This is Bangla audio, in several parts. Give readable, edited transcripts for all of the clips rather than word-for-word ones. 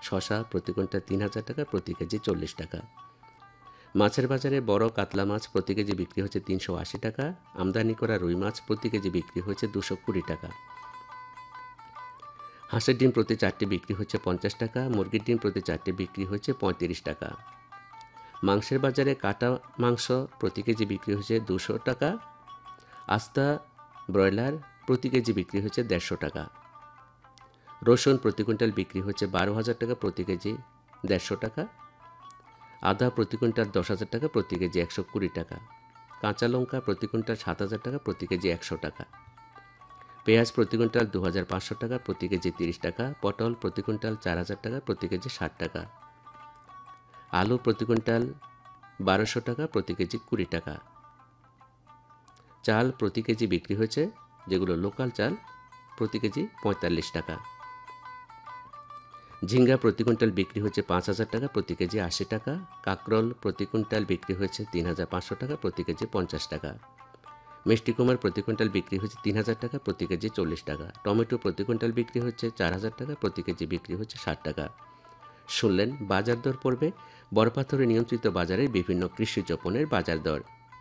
শশা প্রতি কুইন্টাল ৩,০০০ টাকা, প্রতি কেজি ৪০ টাকা। মাছের বাজারে বড় কাতলা মাছ প্রতি কেজি বিক্রি হচ্ছে ৩৮০ টাকা। আমদানি করা রুই মাছ প্রতি কেজি বিক্রি হচ্ছে ২২০ টাকা। হাঁসের ডিম প্রতি 4টি বিক্রি হচ্ছে 50 টাকা। মুরগির ডিম প্রতি 4টি বিক্রি হচ্ছে 35 টাকা। মাংসের বাজারে কাটা মাংস প্রতি কেজি বিক্রি হচ্ছে 200 টাকা। আস্তা ব্রয়লার প্রতি কেজি বিক্রি হচ্ছে 150 টাকা। রসুন প্রতি কুইন্টাল বিক্রি হচ্ছে 12,000 টাকা, প্রতি কেজি 150 টাকা। আদা প্রতি কুইন্টাল 10,000 টাকা, প্রতি কেজি 120 টাকা। কাঁচা লঙ্কা প্রতি কুইন্টাল 7,000 টাকা, প্রতি কেজি 100 টাকা। পেঁয়াজ প্রতি কুইন্টাল 2,500 টাকা, প্রতি কেজি 30 টাকা। পটল প্রতি কুইন্টাল 4,000 টাকা, প্রতি কেজি 60 টাকা। আলু প্রতি কুইন্টাল 1,200 টাকা, প্রতি কেজি 20 টাকা। চাল প্রতি কেজি বিক্রি হয়েছে, যেগুলো লোকাল চাল, প্রতি কেজি 45 টাকা। ঝিঙ্গা প্রতি কুইন্টাল বিক্রি হচ্ছে 5,000 টাকা, প্রতি কেজি 80 টাকা। কাঁকরোল প্রতি কুইন্টাল বিক্রি হচ্ছে 3,500 টাকা, প্রতি কেজি 50 টাকা। মিষ্টি কুমার প্রতি কুইন্টাল বিক্রি হচ্ছে 3,000 টাকা, প্রতি কেজি 40 টাকা। টমেটো প্রতি কুইন্টাল বিক্রি হচ্ছে 4,000 টাকা, প্রতি কেজি বিক্রি হচ্ছে 60 টাকা। শুনলেন বাজার দর পড়বে বড়পাথরে নিয়ন্ত্রিত বাজারের বিভিন্ন কৃষিজ পণ্যের বাজার দর।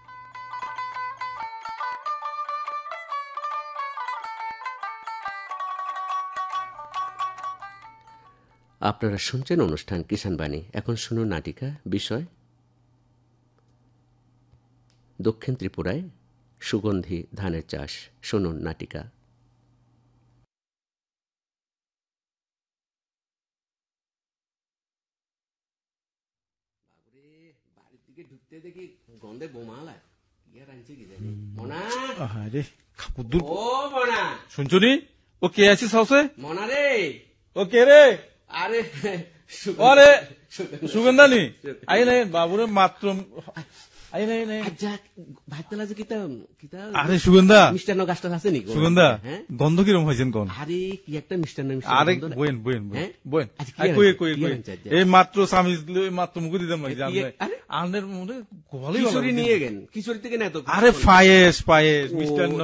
আপনারা শুনছেন অনুষ্ঠান কিষাণ বাণী। এখন শুনুন নাটিকা, বিষয় দক্ষিণ ত্রিপুরায় সুগন্ধি ধানের চাষ। শুনুন নাটিকা। বাড়ির দিকে ঢুকতে দেখি গন্ধে বোমালা মনা। আরে কাপুদুর ও মনা, শুনছনি? ও কে আছিস হাউসে? মনা রে। ও কে রে? আরে আরে সুগন্ধানি আই নাই বাবুরে মাত্র আই নাই নাই। ভাতলা যে কিতা কিতা আরে সুগন্ধা মিষ্টান্ন গাছটা আছে নি? সুগন্ধা গন্ধ কিরম হয়েছেন কোন? আরে কি একটা মিষ্টান্ন আরে বইন বইন বইন কই কই কই এই মাত্র সামিজ মাত্র মুখ দিতাম না জানলে আনের মনে ভালোই কিশোরী নিয়ে গেন। কিশোরী থেকে না তো। আরে পায়েস পায়েস মিষ্টান্ন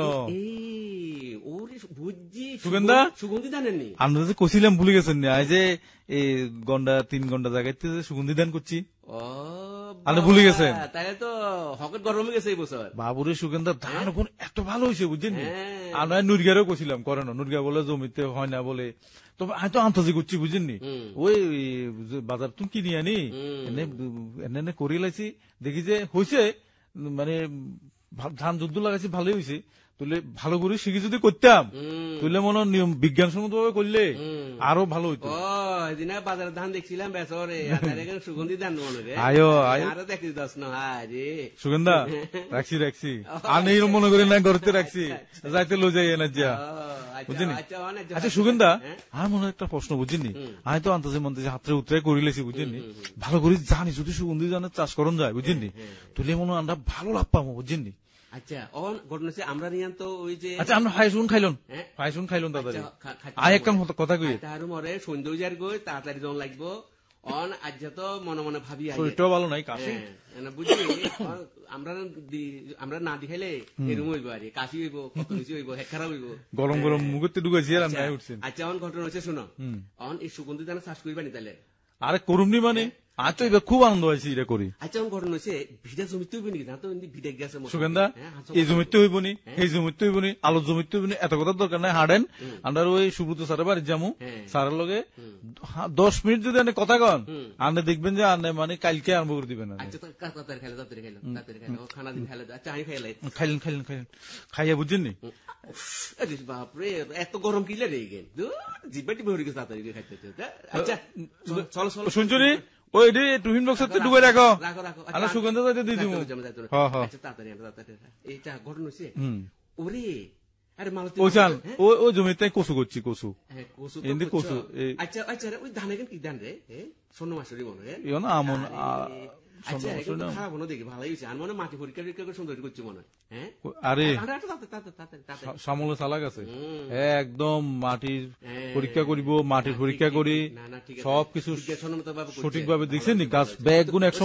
সুগন্ধা সুগন্ধি দানের নি আমরা যে কছিলাম ভুলে গেছেন না। আজ যে এই গন্ডা 3 ঘন্টা জায়গাতে সুগন্ধি দান করছি। আপনি ভুলে গেছেন? তাহলে তো হকেট গরম হয়ে গেছে এই বছর। বাবুরে সুগন্ধা ধান এখন এত ভালো হয়েছে বুঝছেন? আমরা নুরগারও কছিলাম করে না, নুরগা বলে জমিতে হয় না বলে, তবে আমি তো আন্তাজি করছি বুঝেননি। ওই বাজার তুমি কিনি আনি এনে এনে করে লাইছি, দেখি যে হয়েছে, মানে ধান যুদ্ধ লাগাইছি ভালোই হয়েছে। তুলে ভালো করে শিখে যদি করতাম তুলে মনে নিয়ম বিজ্ঞানসম্মত ভাবে করলে আরো ভালো হইতো। বাজারে ধান দেখছিলাম বেসরে সুগন্ধি ধান আয়ো আরো দেখি দশ রে সুগন্ধা রাখছি রাখছি আর নেই মনে করি না ঘরতে রাখছি যাইতে লো যাই না যা বুঝিনি। আচ্ছা সুগন্ধা আর মনে একটা প্রশ্ন বুঝিনি, আমি তো আন্তাজে মন্তাজে হাতে উত্তরে করিলেছি বুঝিনি, ভালো করে জানি যদি সুগন্ধি ধানের চাষ করন যায় বুঝিনি তুলে মনে আমরা ভালো লাভ পাবো বুঝিনি। আচ্ছা ঘটনা আমরা নিয়ান তো ওই যে আচ্ছা আমরা ফাইসুন খাইলন ফাইসুন খাইলন দাদা আয় একটা কথা কই তার মরে সন্ধ্যা যার গই তাড়াতাড়ি জন লাগবো অন আজ তো মনে মনে ভাবি শরীরটাও ভালো নাই কাশি বুঝলি আমরা না দেখাইলে এরকম হইব আর কাশি হইব কত কিছু হইব হেখারা হইব গরম গরম মুখতে ঢুকাইছি আর নাই উঠছেন। আচ্ছা অন ঘটনা হচ্ছে শুনো, অন এই সুগন্ধি দানা চাষ করবানি তাহলে? আরে করুমনি মানে আজ তো এবার খুব আনন্দ হয়েছে এটা করি। আচ্ছা ঘটনা হচ্ছে ভিটা জমিতে হইব নাকি? তো ভিটা গেছে সুগন্ধা এই জমিতে হইব নি এই জমিতে হইব নি আলোর জমিতে হইব নি এত কথা দরকার নাই। হাঁটেন আমরা ওই সুব্রত স্যারের বাড়ি যাবো, স্যারের লগে 10 মিনিট যদি আপনি কথা কন আপনি দেখবেন যে আপনি মানে কালকে আরম্ভ করে দিবেন। খাইলেন খাইলেন খাইলেন খাইয়া বুঝছেন নি? বাপরে এত গরম কিলে রে জিব্বাটি ভরে গেছে তাড়াতাড়ি খাইতে। আচ্ছা চলো চলো শুনছো নি ওই টুহিন বক্সতে ডুবে রাখো রাখো রাখো আলো সুগন্ধ যাইতে দিয়ে দিব তাড়াতাড়ি এইটা ঘটনা হচ্ছে ওরে আরে মালতী ওইখান ওই জমিতে কচু করছি কচু এমনি কচু। আচ্ছা আচ্ছা ওই ধান এখন কি ধান রে স্বর্ণ মাসুরি মনে হয় ইও না আমন খারাপ মনে দেখি ভালোই হয়েছে আর মনে মাটি পরীক্ষা টরীক্ষা করে সুন্দর করছি মনে হয়। আরে সামলে চালাক আছে একদম মাটির পরীক্ষা করিব, মাটির পরীক্ষা করি সবকিছু সঠিকভাবে দেখছেন নি গাছ ব্যাগ গুণ